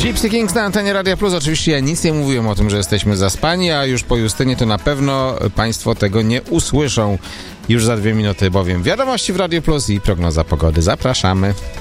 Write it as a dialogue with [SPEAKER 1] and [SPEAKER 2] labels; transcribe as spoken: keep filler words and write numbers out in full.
[SPEAKER 1] Gypsy Kings na antenie Radia Plus. Oczywiście ja nic nie mówiłem o tym, że jesteśmy zaspani, a już po Justynie to na pewno Państwo tego nie usłyszą już za dwie minuty, bowiem wiadomości w Radio Plus i prognoza pogody. Zapraszamy.